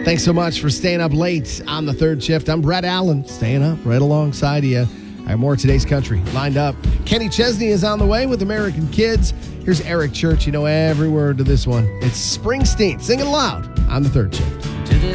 Thanks so much for staying up late on the third shift. I'm Brett Allen, staying up right alongside of you. I have more of today's country lined up. Kenny Chesney is on the way with American Kids. Here's Eric Church. You know every word to this one. It's Springsteen singing loud on the third shift. To this